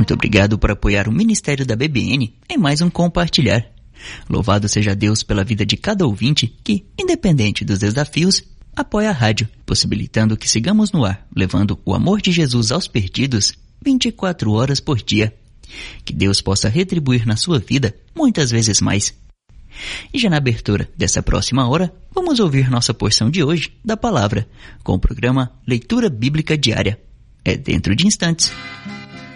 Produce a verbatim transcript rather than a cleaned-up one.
Muito obrigado por apoiar o Ministério da B B N em mais um Compartilhar. Louvado seja Deus pela vida de cada ouvinte que, independente dos desafios, apoia a rádio, possibilitando que sigamos no ar, levando o amor de Jesus aos perdidos vinte e quatro horas por dia. Que Deus possa retribuir na sua vida muitas vezes mais. E já na abertura dessa próxima hora, vamos ouvir nossa porção de hoje da palavra, com o programa Leitura Bíblica Diária. É dentro de instantes.